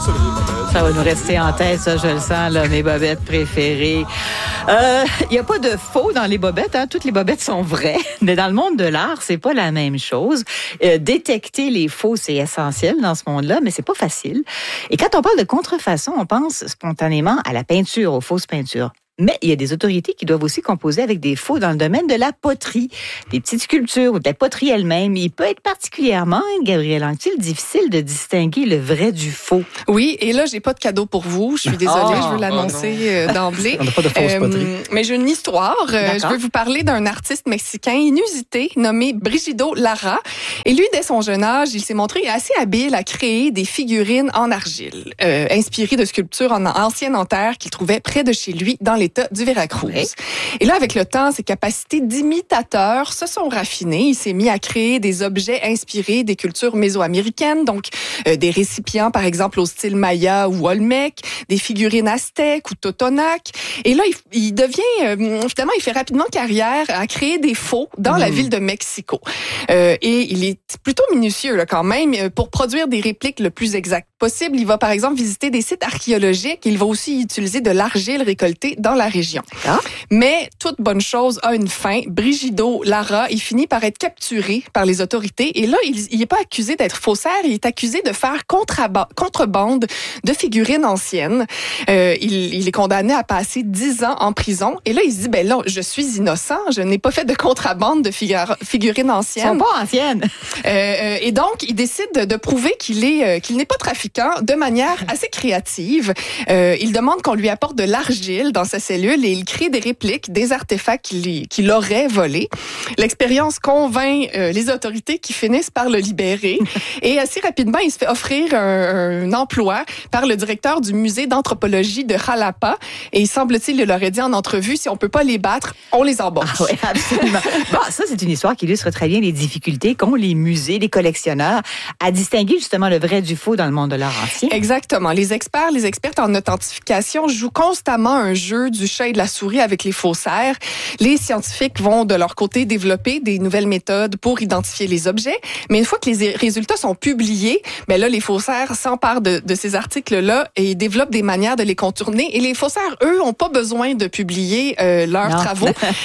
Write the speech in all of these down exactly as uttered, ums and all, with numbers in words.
Ça va nous rester en tête, ça, je le sens, là, mes bobettes préférées. Il euh, n'y a pas de faux dans les bobettes, hein? Toutes les bobettes sont vraies. Mais dans le monde de l'art, c'est pas la même chose. Euh, détecter les faux, c'est essentiel dans ce monde-là, mais c'est pas facile. Et quand on parle de contrefaçon, on pense spontanément à la peinture, aux fausses peintures. Mais il y a des autorités qui doivent aussi composer avec des faux dans le domaine de la poterie, des petites sculptures ou de la poterie elle-même. Il peut être particulièrement, Gabrielle Anctil, difficile de distinguer le vrai du faux. Oui, et là, j'ai pas de cadeau pour vous. Je suis désolée, oh, je veux l'annoncer oh d'emblée. On n'a pas de fausse euh, poterie. Mais j'ai une histoire. Je veux vous parler d'un artiste mexicain inusité nommé Brigido Lara. Et lui, dès son jeune âge, il s'est montré assez habile à créer des figurines en argile, euh, inspirées de sculptures en ancien Nanterre qu'il trouvait près de chez lui dans les du Veracruz. Oui. Et là, avec le temps, ses capacités d'imitateur se sont raffinées. Il s'est mis à créer des objets inspirés des cultures mésoaméricaines, donc euh, des récipients, par exemple, au style Maya ou Olmec, des figurines aztèques ou Totonac. Et là, il, il devient, euh, finalement, il fait rapidement carrière à créer des faux dans mmh. la ville de Mexico. Euh, et il est plutôt minutieux, là, quand même, pour produire des répliques le plus exactes possible. Il va, par exemple, visiter des sites archéologiques. Il va aussi utiliser de l'argile récoltée dans la région. Ah. Mais toute bonne chose a une fin. Brigido Lara, il finit par être capturé par les autorités. Et là, il n'est pas accusé d'être faussaire. Il est accusé de faire contrebande de figurines anciennes. Euh, il, il est condamné à passer dix ans en prison. Et là, il se dit, ben là, je suis innocent. Je n'ai pas fait de contrebande de figure, figurines anciennes. Elles sont pas anciennes. Euh, et donc, il décide de, de prouver qu'il est, qu'il n'est pas trafiquant de manière assez créative. Euh, il demande qu'on lui apporte de l'argile dans sa cellule et il crée des répliques, des artefacts qu'il, qu'il aurait volés. L'expérience convainc euh, les autorités qui finissent par le libérer. Et assez rapidement, il se fait offrir un, un emploi par le directeur du musée d'anthropologie de Jalapa. Et il semble-t-il, il leur a dit en entrevue, si on peut pas les battre, on les embauche. Ah oui, absolument. Bon, ça, c'est une histoire qui illustre très bien les difficultés qu'ont les musées, les collectionneurs à distinguer justement le vrai du faux dans le monde de l'art ancien. Exactement. Les experts, les expertes en authentification jouent constamment un jeu du chat et de la souris avec les faussaires. Les scientifiques vont de leur côté développer des nouvelles méthodes pour identifier les objets, mais une fois que les résultats sont publiés, ben là les faussaires s'emparent de, de ces articles-là et développent des manières de les contourner. Et les faussaires, eux, ont pas besoin de publier euh, leurs non. travaux.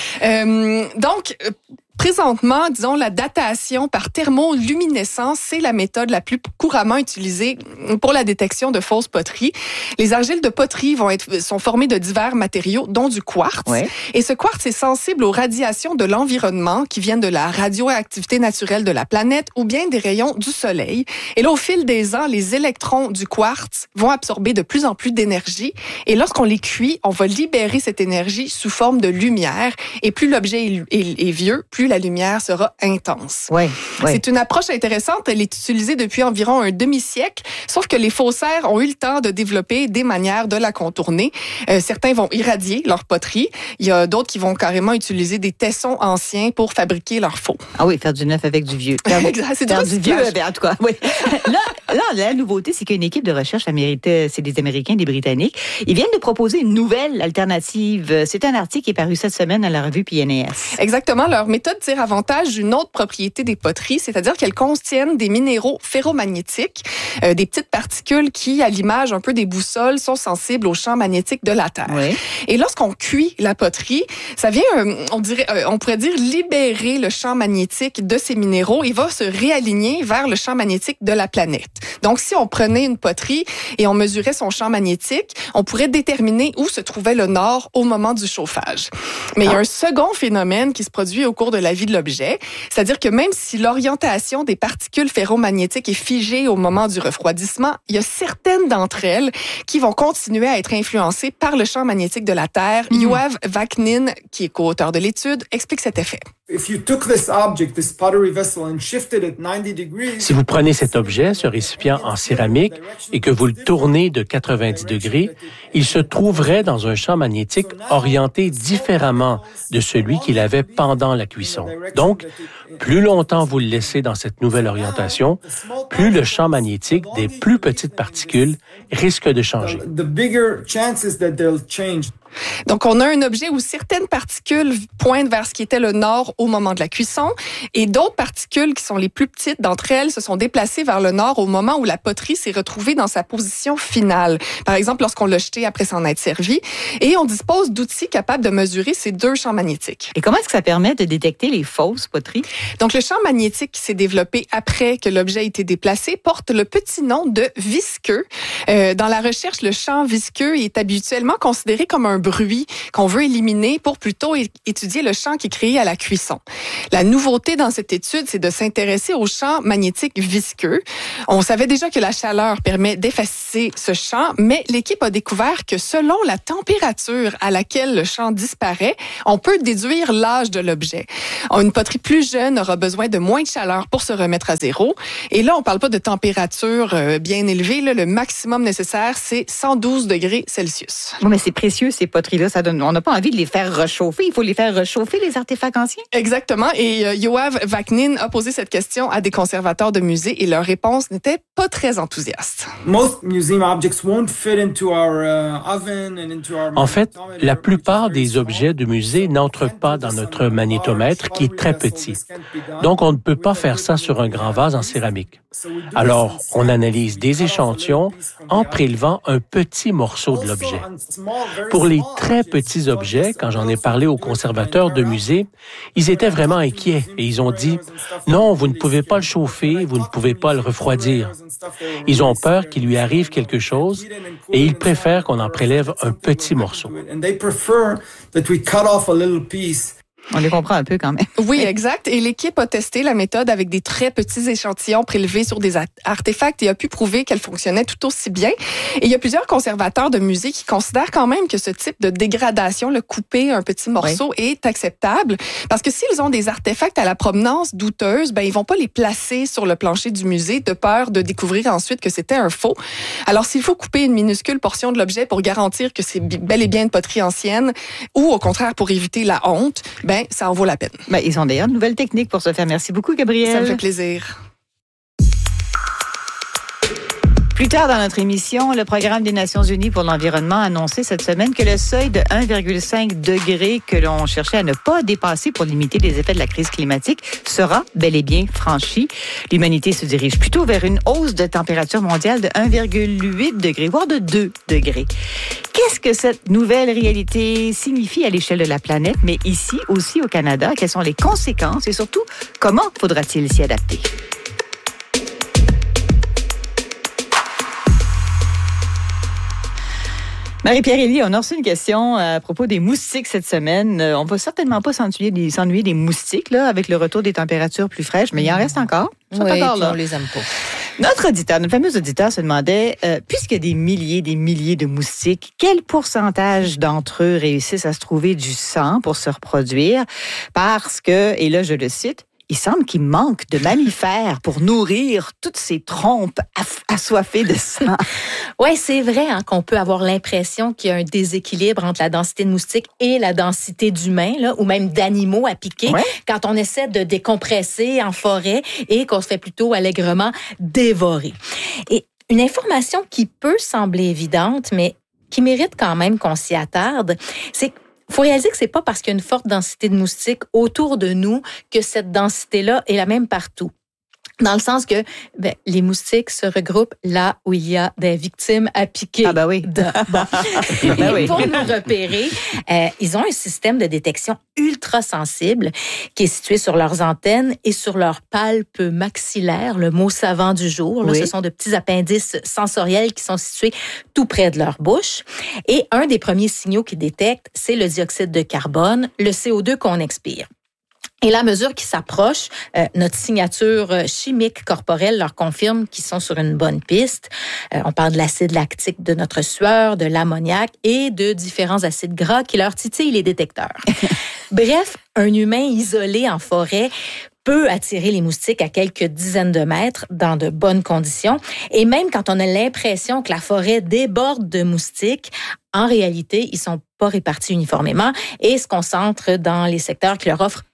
euh, donc Présentement, disons, la datation par thermoluminescence, c'est la méthode la plus couramment utilisée pour la détection de fausses poteries. Les argiles de poterie vont être, sont formées de divers matériaux, dont du quartz. Ouais. Et ce quartz est sensible aux radiations de l'environnement qui viennent de la radioactivité naturelle de la planète ou bien des rayons du soleil. Et là, au fil des ans, les électrons du quartz vont absorber de plus en plus d'énergie. Et lorsqu'on les cuit, on va libérer cette énergie sous forme de lumière. Et plus l'objet est, est, est vieux, plus la lumière sera intense. Ouais, ouais. C'est une approche intéressante. Elle est utilisée depuis environ un demi-siècle, sauf que les faussaires ont eu le temps de développer des manières de la contourner. Euh, certains vont irradier leur poterie. Il y a d'autres qui vont carrément utiliser des tessons anciens pour fabriquer leurs faux. Ah oui, faire du neuf avec du vieux. Faire, exact, c'est faire du vieux, ben, en tout cas. Oui. Là, là, la nouveauté, c'est qu'une équipe de recherche américaine, c'est des Américains, des Britanniques, ils viennent de proposer une nouvelle alternative. C'est un article qui est paru cette semaine à la revue P N A S. Exactement. Leur méthode tire avantage d'une autre propriété des poteries, c'est-à-dire qu'elles contiennent des minéraux ferromagnétiques, euh, des petites particules qui, à l'image un peu des boussoles, sont sensibles au champ magnétique de la Terre. Oui. Et lorsqu'on cuit la poterie, ça vient, euh, on dirait, euh, on pourrait dire, libérer le champ magnétique de ces minéraux et va se réaligner vers le champ magnétique de la planète. Donc, si on prenait une poterie et on mesurait son champ magnétique, on pourrait déterminer où se trouvait le nord au moment du chauffage. Mais ah. il y a un second phénomène qui se produit au cours de la vie de l'objet, c'est-à-dire que même si l'orientation des particules ferromagnétiques est figée au moment du refroidissement, il y a certaines d'entre elles qui vont continuer à être influencées par le champ magnétique de la Terre. Mm. Yoav Vaknin, qui est co-auteur de l'étude, explique cet effet. Si vous prenez cet objet, ce récipient en céramique, et que vous le tournez de quatre-vingt-dix degrés, il se trouverait dans un champ magnétique orienté différemment de celui qu'il avait pendant la cuisson. Donc, plus longtemps vous le laissez dans cette nouvelle orientation, plus le champ magnétique des plus petites particules risque de changer. Donc, on a un objet où certaines particules pointent vers ce qui était le nord au moment de la cuisson et d'autres particules qui sont les plus petites d'entre elles se sont déplacées vers le nord au moment où la poterie s'est retrouvée dans sa position finale. Par exemple, lorsqu'on l'a jetée après s'en être servi. Et on dispose d'outils capables de mesurer ces deux champs magnétiques. Et comment est-ce que ça permet de détecter les fausses poteries? Donc, le champ magnétique qui s'est développé après que l'objet a été déplacé porte le petit nom de visqueux. Euh, dans la recherche, le champ visqueux est habituellement considéré comme un bruit qu'on veut éliminer pour plutôt é- étudier le champ qui est créé à la cuisson. La nouveauté dans cette étude, c'est de s'intéresser au champ magnétique visqueux. On savait déjà que la chaleur permet d'effacer ce champ, mais l'équipe a découvert que selon la température à laquelle le champ disparaît, on peut déduire l'âge de l'objet. Une poterie plus jeune aura besoin de moins de chaleur pour se remettre à zéro. Et là, on parle pas de température euh, bien élevée. Là, le maximum nécessaire, c'est cent douze degrés Celsius. Oui, mais c'est précieux, ces poteries-là. Ça donne, on n'a pas envie de les faire réchauffer. Il faut les faire réchauffer, les artefacts anciens. Exactement. Et euh, Yoav Vaknin a posé cette question à des conservateurs de musées et leur réponse n'était pas très enthousiaste. En fait, la plupart des objets de musée n'entrent pas dans notre magnétomètre qui est très petit. Donc, on ne peut pas faire ça sur un grand vase en céramique. Alors, on analyse des échantillons en prélevant un petit morceau de l'objet. Pour les très petits objets, quand j'en ai parlé aux conservateurs de musée, ils étaient vraiment inquiets et ils ont dit « Non, vous ne pouvez pas le chauffer, vous ne pouvez pas le refroidir ». Ils ont peur qu'il lui arrive quelque chose et ils préfèrent qu'on en prélève un petit morceau. On les comprend un peu quand même. Oui, exact. Et l'équipe a testé la méthode avec des très petits échantillons prélevés sur des artefacts et a pu prouver qu'elle fonctionnait tout aussi bien. Et il y a plusieurs conservateurs de musées qui considèrent quand même que ce type de dégradation, le couper un petit morceau, oui, est acceptable. Parce que s'ils ont des artefacts à la provenance douteuse, ben, ils vont pas les placer sur le plancher du musée de peur de découvrir ensuite que c'était un faux. Alors, s'il faut couper une minuscule portion de l'objet pour garantir que c'est bel et bien une poterie ancienne ou au contraire pour éviter la honte, ben, ça en vaut la peine. Ben, ils ont d'ailleurs de nouvelles techniques pour se faire. Merci beaucoup, Gabrielle. Ça me fait plaisir. Plus tard dans notre émission, le Programme des Nations unies pour l'environnement a annoncé cette semaine que le seuil de un virgule cinq degré que l'on cherchait à ne pas dépasser pour limiter les effets de la crise climatique sera bel et bien franchi. L'humanité se dirige plutôt vers une hausse de température mondiale de un virgule huit degré, voire de deux degrés. Qu'est-ce que cette nouvelle réalité signifie à l'échelle de la planète, mais ici aussi au Canada? Quelles sont les conséquences et surtout, comment faudra-t-il s'y adapter? Marie-Pierre Elie, on a reçu une question à propos des moustiques cette semaine. On va certainement pas s'ennuyer des, s'ennuyer des moustiques là, avec le retour des températures plus fraîches, mais il en reste encore. Ils sont oui, encore là. On les aime pas. Notre auditeur, notre fameux auditeur se demandait, euh, puisqu'il y a des milliers, des milliers de moustiques, quel pourcentage d'entre eux réussissent à se trouver du sang pour se reproduire? Parce que, et là je le cite, il semble qu'il manque de mammifères pour nourrir toutes ces trompes assoiffées de sang. Oui, c'est vrai hein, qu'on peut avoir l'impression qu'il y a un déséquilibre entre la densité de moustiques et la densité d'humains, là, ou même d'animaux à piquer, ouais, quand on essaie de décompresser en forêt et qu'on se fait plutôt allègrement dévorer. Et une information qui peut sembler évidente, mais qui mérite quand même qu'on s'y attarde, c'est que il faut réaliser que c'est pas parce qu'il y a une forte densité de moustiques autour de nous que cette densité-là est la même partout. Dans le sens que ben, les moustiques se regroupent là où il y a des victimes à piquer. Ah ben oui. De, bon. ben oui. Pour nous repérer, euh, ils ont un système de détection ultra sensible qui est situé sur leurs antennes et sur leur palpe maxillaire, le mot savant du jour. Là, oui. Ce sont de petits appendices sensoriels qui sont situés tout près de leur bouche. Et un des premiers signaux qu'ils détectent, c'est le dioxyde de carbone, le C O deux qu'on expire. Et la mesure qui s'approche, euh, notre signature chimique corporelle leur confirme qu'ils sont sur une bonne piste. Euh, on parle de l'acide lactique de notre sueur, de l'ammoniac et de différents acides gras qui leur titillent les détecteurs. Bref, un humain isolé en forêt peut attirer les moustiques à quelques dizaines de mètres dans de bonnes conditions. Et même quand on a l'impression que la forêt déborde de moustiques, en réalité, ils sont pas répartis uniformément et se concentrent dans les secteurs qui leur offrent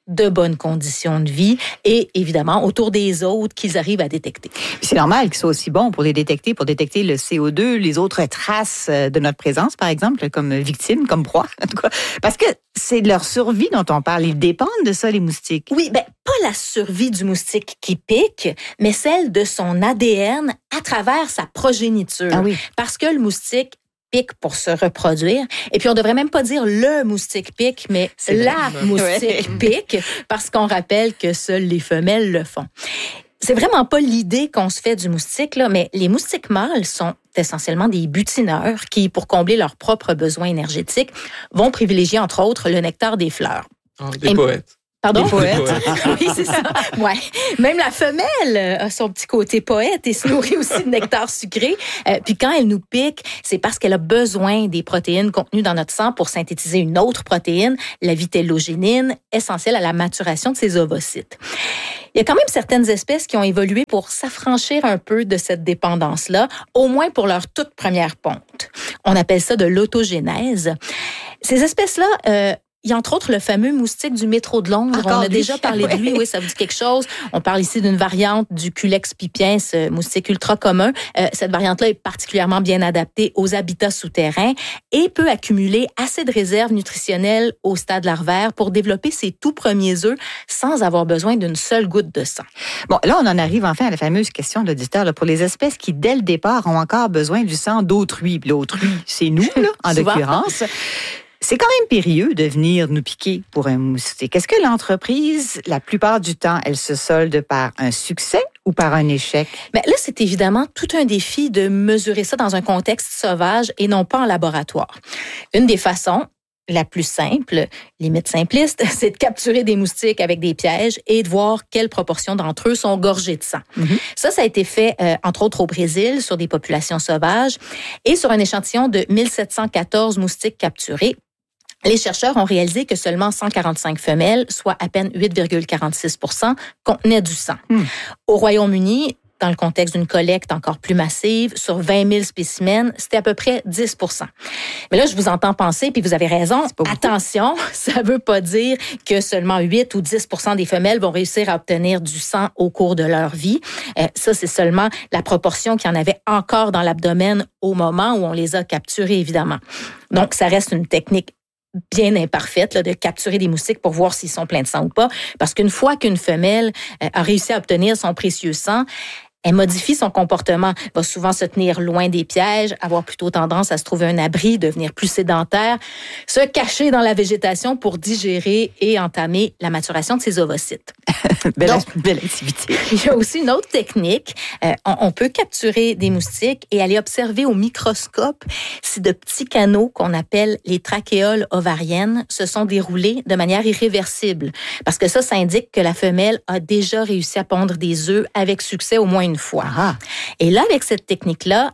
de bonnes conditions de vie et évidemment autour des autres qu'ils arrivent à détecter. C'est normal qu'ils soient aussi bons pour les détecter, pour détecter le C O deux, les autres traces de notre présence, par exemple, comme victime, comme proie, en tout cas. Parce que c'est de leur survie dont on parle. Ils dépendent de ça, les moustiques. Oui, ben pas la survie du moustique qui pique, mais celle de son A D N à travers sa progéniture. Ah oui. Parce que le moustique pique pour se reproduire. Et puis, on devrait même pas dire le moustique pique, mais c'est la vrai. moustique ouais. pique, parce qu'on rappelle que seules les femelles le font. C'est vraiment pas l'idée qu'on se fait du moustique, là, mais les moustiques mâles sont essentiellement des butineurs qui, pour combler leurs propres besoins énergétiques, vont privilégier, entre autres, le nectar des fleurs. Oh, des Et, poètes. Pardon? Des poètes. Oui, c'est ça. Ouais. Même la femelle a son petit côté poète et se nourrit aussi de nectar sucré. Euh, puis quand elle nous pique, c'est parce qu'elle a besoin des protéines contenues dans notre sang pour synthétiser une autre protéine, la vitellogénine, essentielle à la maturation de ses ovocytes. Il y a quand même certaines espèces qui ont évolué pour s'affranchir un peu de cette dépendance-là, au moins pour leur toute première ponte. On appelle ça de l'autogénèse. Ces espèces-là, euh, il y a entre autres le fameux moustique du métro de Londres. Encore On a lui? déjà parlé de lui, oui, ça vous dit quelque chose. On parle ici d'une variante du Culex pipiens, ce moustique ultra commun. Euh, cette variante-là est particulièrement bien adaptée aux habitats souterrains et peut accumuler assez de réserves nutritionnelles au stade larvaire pour développer ses tout premiers œufs sans avoir besoin d'une seule goutte de sang. Bon, là, on en arrive enfin à la fameuse question de l'auditeur là, pour les espèces qui, dès le départ, ont encore besoin du sang d'autrui. Puis l'autrui, c'est nous, là, en l'occurrence. C'est quand même périlleux de venir nous piquer pour un moustique. Est-ce que l'entreprise, la plupart du temps, elle se solde par un succès ou par un échec? Bien, là, c'est évidemment tout un défi de mesurer ça dans un contexte sauvage et non pas en laboratoire. Une des façons la plus simple, limite simpliste, c'est de capturer des moustiques avec des pièges et de voir quelle proportion d'entre eux sont gorgés de sang. Mm-hmm. Ça, ça a été fait, euh, entre autres, au Brésil, sur des populations sauvages et sur un échantillon de mille sept cent quatorze moustiques capturés. Les chercheurs ont réalisé que seulement cent quarante-cinq femelles, soit à peine huit virgule quarante-six pour cent, contenaient du sang. Mm. Au Royaume-Uni, dans le contexte d'une collecte encore plus massive, sur vingt mille spécimens, c'était à peu près dix pour cent. Mais là, je vous entends penser, puis vous avez raison, attention, ça veut pas dire que seulement huit ou dix pour cent des femelles vont réussir à obtenir du sang au cours de leur vie. Euh, ça, c'est seulement la proportion qu'il y en avait encore dans l'abdomen au moment où on les a capturées, évidemment. Donc, ça reste une technique bien imparfaite là, de capturer des moustiques pour voir s'ils sont pleins de sang ou pas. Parce qu'une fois qu'une femelle euh, a réussi à obtenir son précieux sang, elle modifie son comportement, va souvent se tenir loin des pièges, avoir plutôt tendance à se trouver un abri, devenir plus sédentaire, se cacher dans la végétation pour digérer et entamer la maturation de ses ovocytes. belle, Donc, belle activité. Il y a aussi une autre technique. Euh, on, on peut capturer des moustiques et aller observer au microscope si de petits canaux qu'on appelle les trachéoles ovariennes se sont déroulés de manière irréversible. Parce que ça, ça indique que la femelle a déjà réussi à pondre des œufs avec succès au moins une fois. Ah. Et là, avec cette technique-là,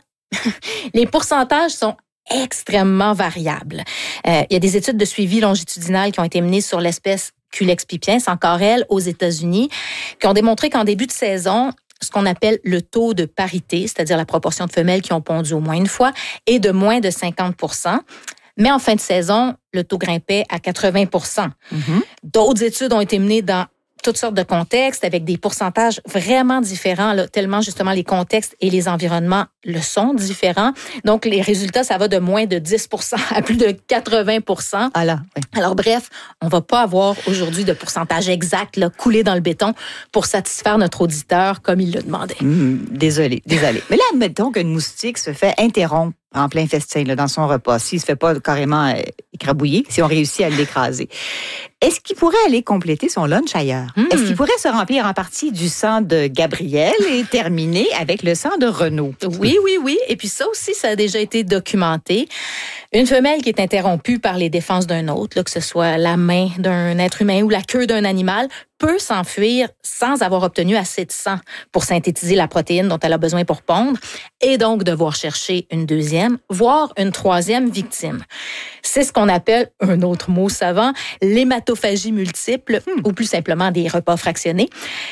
les pourcentages sont extrêmement variables. Euh, il y a des études de suivi longitudinal qui ont été menées sur l'espèce Culex pipiens, encore elle, aux États-Unis, qui ont démontré qu'en début de saison, ce qu'on appelle le taux de parité, c'est-à-dire la proportion de femelles qui ont pondu au moins une fois, est de moins de cinquante pour cent. Mais en fin de saison, le taux grimpait à quatre-vingts pour cent. Mm-hmm. D'autres études ont été menées dans toutes sortes de contextes avec des pourcentages vraiment différents, là, tellement justement les contextes et les environnements le sont différents. Donc, les résultats, ça va de moins de dix pour cent à plus de quatre-vingts pour cent. Ah là, oui. Alors, bref, on va pas avoir aujourd'hui de pourcentage exact là, coulé dans le béton pour satisfaire notre auditeur comme il le demandait. Mmh, désolé, désolé. Mais là, admettons qu'une moustique se fait interrompre en plein festin là, dans son repas, s'il ne se fait pas carrément euh, écrabouiller, si on réussit à l'écraser. Est-ce qu'il pourrait aller compléter son lunch ailleurs? Mmh. Est-ce qu'il pourrait se remplir en partie du sang de Gabriel et terminer avec le sang de Renaud? Oui, oui, oui. Et puis ça aussi, ça a déjà été documenté. Une femelle qui est interrompue par les défenses d'un autre, là, que ce soit la main d'un être humain ou la queue d'un animal, peut s'enfuir sans avoir obtenu assez de sang pour synthétiser la protéine dont elle a besoin pour pondre et donc devoir chercher une deuxième, voire une troisième victime. C'est ce qu'on appelle, un autre mot savant, l'hématophagie multiple hmm. ou plus simplement des repas fractionnés.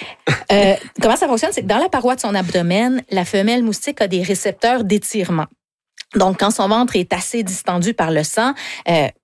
Euh, comment ça fonctionne? C'est que dans la paroi de son abdomen, la femelle moustique a des récepteurs d'étirement. Donc, quand son ventre est assez distendu par le sang, euh,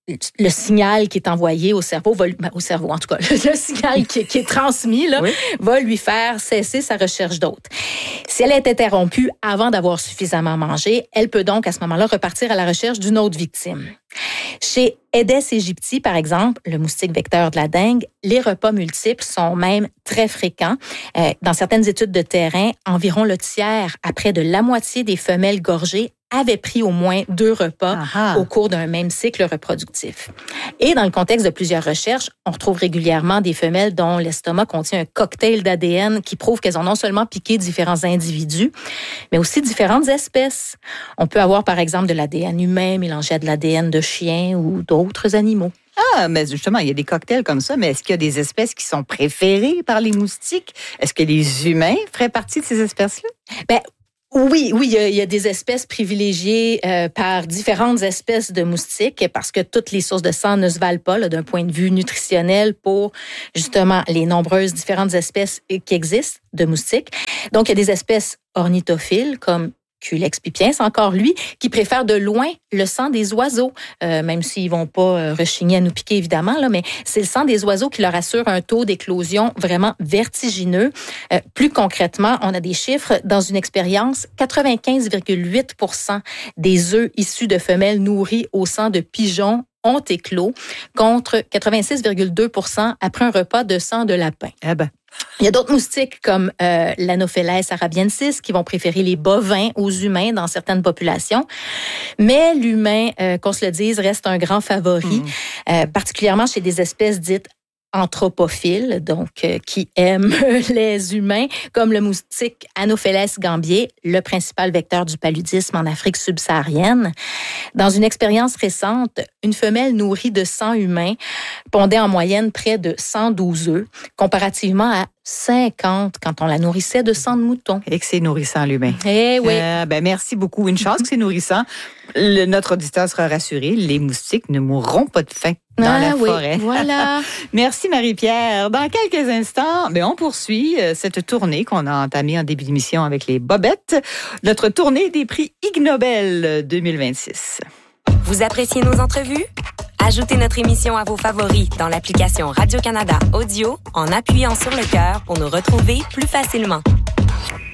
le signal qui est envoyé au cerveau, va, ben, au cerveau en tout cas, le signal qui, qui est transmis là, oui. va lui faire cesser sa recherche d'hôtes. Si elle est interrompue avant d'avoir suffisamment mangé, elle peut donc à ce moment-là repartir à la recherche d'une autre victime. Chez Aedes aegypti, par exemple, le moustique vecteur de la dengue, les repas multiples sont même très fréquents. Euh, dans certaines études de terrain, environ le tiers à près de la moitié des femelles gorgées avaient pris au moins deux repas Aha. au cours d'un même cycle reproductif. Et dans le contexte de plusieurs recherches, on retrouve régulièrement des femelles dont l'estomac contient un cocktail d'A D N qui prouve qu'elles ont non seulement piqué différents individus, mais aussi différentes espèces. On peut avoir par exemple de l'A D N humain mélangé à de l'A D N de chien ou d'autres animaux. Ah, mais justement, il y a des cocktails comme ça, mais est-ce qu'il y a des espèces qui sont préférées par les moustiques? Est-ce que les humains feraient partie de ces espèces-là? Ben, Oui, oui, il y, a, il y a des espèces privilégiées euh, par différentes espèces de moustiques parce que toutes les sources de sang ne se valent pas là, d'un point de vue nutritionnel pour justement les nombreuses différentes espèces qui existent de moustiques. Donc, il y a des espèces ornithophiles comme Culex pipiens, c'est encore lui, qui préfère de loin le sang des oiseaux, euh, même s'ils vont pas euh, rechigner à nous piquer, évidemment, là, mais c'est le sang des oiseaux qui leur assure un taux d'éclosion vraiment vertigineux. Euh, plus concrètement, on a des chiffres. Dans une expérience, quatre-vingt-quinze virgule huit pour cent des œufs issus de femelles nourries au sang de pigeons ont éclos, contre quatre-vingt-six virgule deux pour cent après un repas de sang de lapin. Eh ben. Il y a d'autres moustiques comme euh, l'Anopheles arabiensis qui vont préférer les bovins aux humains dans certaines populations. Mais l'humain, euh, qu'on se le dise, reste un grand favori, mmh. euh, particulièrement chez des espèces dites anthropophiles, donc euh, qui aiment les humains, comme le moustique Anopheles gambier, le principal vecteur du paludisme en Afrique subsaharienne. Dans une expérience récente, une femelle nourrie de sang humain pondait en moyenne près de cent douze œufs, comparativement à cinquante quand on la nourrissait de sang de mouton. Et que c'est nourrissant, l'humain. Eh oui. Euh, ben merci beaucoup. Une chance que c'est nourrissant. Le, notre auditeur sera rassuré. Les moustiques ne mourront pas de faim dans ah, la oui, forêt. Voilà. Merci Marie-Pierre. Dans quelques instants, ben on poursuit cette tournée qu'on a entamée en début d'émission avec les Bobettes. Notre tournée des prix Ig Nobel deux mille vingt-six. Vous appréciez nos entrevues? Ajoutez notre émission à vos favoris dans l'application Radio-Canada Audio en appuyant sur le cœur pour nous retrouver plus facilement.